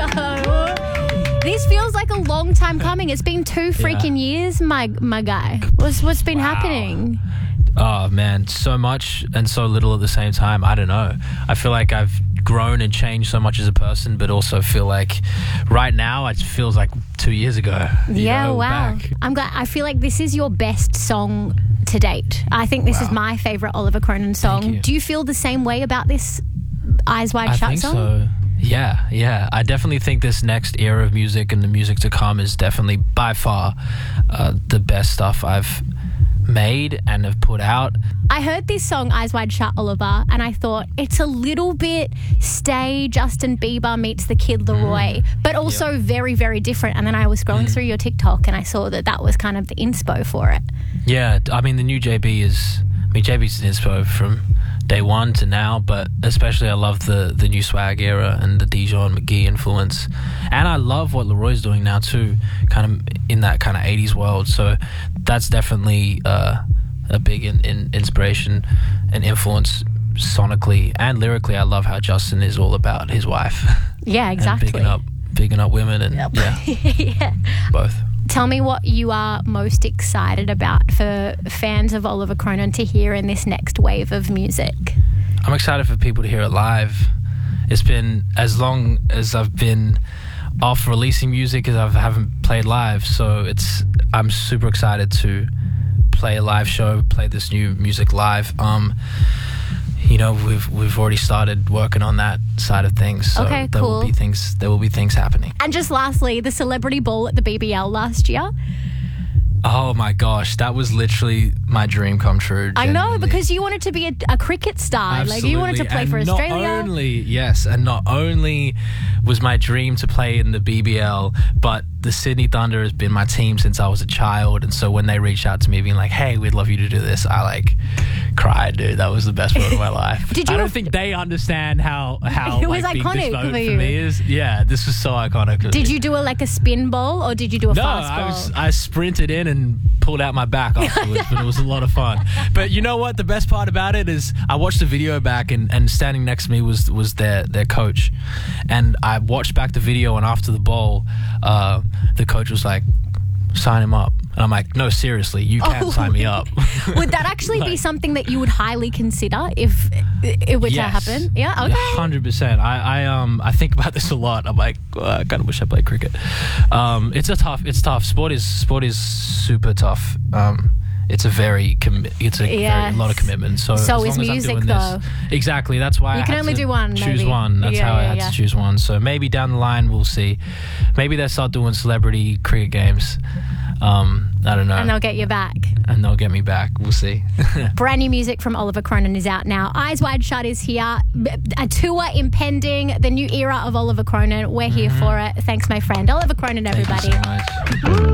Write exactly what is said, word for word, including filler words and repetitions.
This feels like a long time coming. It's been two freaking Yeah. years, my my guy. What's what's been Wow. happening? Oh man, so much and so little at the same time. I don't know. I feel like I've grown and changed so much as a person, but also feel like right now it feels like two years ago. you Yeah, know, wow. back. I'm glad. I feel like this is your best song to date. I think this is Wow. my favorite Oliver Cronin song. Thank you. Do you feel the same way about this Eyes Wide I Shut think song? so. Yeah, yeah. I definitely think this next era of music and the music to come is definitely by far uh, the best stuff I've made and have put out. I heard this song, Eyes Wide Shut, Oliver, and I thought it's a little bit stay Justin Bieber meets the Kid Laroi, but also very, very different. And then I was scrolling through your TikTok and I saw that that was kind of the inspo for it. Yeah, I mean, the new J B is... I mean, J B's an inspo from day one to now, but especially I love the, the new swag era and the Dijon McGee influence. And I love what Leroy's doing now too, kind of in that kind of eighties world. So that's definitely uh, a big in, in inspiration and influence sonically and lyrically. I love how Justin is all about his wife. Yeah, And exactly. bigging up, bigging up women and yeah, Yeah. both. Tell me what you are most excited about for fans of Oliver Cronin to hear in this next wave of music. I'm excited for people to hear it live. It's been as long as I've been off releasing music as I haven't played live, so it's I'm super excited to play a live show, play this new music live. Um, you know, we've we've already started working on that side of things, so Okay, there cool. will be things there will be things happening. And just lastly, the celebrity ball at the B B L last year. Oh my gosh, that was literally my dream come true. I know, genuinely. because you wanted to be a, a cricket star. Absolutely. Like you wanted to play and for Australia. Not only, yes, and not only was my dream to play in the B B L, but the Sydney Thunder has been my team since I was a child. And so when they reached out to me being like, hey, we'd love you to do this, I like cried, dude. That was the best moment of my life. Did you I don't have- think they understand how, how It was like, big iconic this moment for for you. me is. Yeah, this was so iconic. Did you do a like a spin ball or did you do a No, fast ball? I was I sprinted in and pulled out my back afterwards, but it was a lot of fun. But you know what? The best part about it is I watched the video back, and, and standing next to me was was their their coach, and I watched back the video, and after the bowl, uh, the coach was like, "Sign him up." And I'm like, no, seriously, you can't Oh. sign me up. Would that actually be Like- something that you would highly consider if it were to Yes. happen? Yeah, okay. hundred percent. I, I um I think about this a lot. I'm like, oh, I kind of wish I played cricket. Um, it's a tough. It's tough. Sport is sport is super tough. Um, it's a very commi- It's a Yes. very, lot of commitment. So So as is long as I'm music, doing though. This, exactly. That's why You I can had only to do one, Choose maybe. one. That's Yeah, how I yeah, had yeah. to choose one. So maybe down the line we'll see. Maybe they'll start doing celebrity cricket games. Um, I don't know. And they'll get you back. And they'll get me back. We'll see. Brand new music from Oliver Cronin is out now. Eyes Wide Shut is here. A tour impending. The new era of Oliver Cronin. We're here for it. Thanks, my friend. Oliver Cronin, Thank you everybody. so much.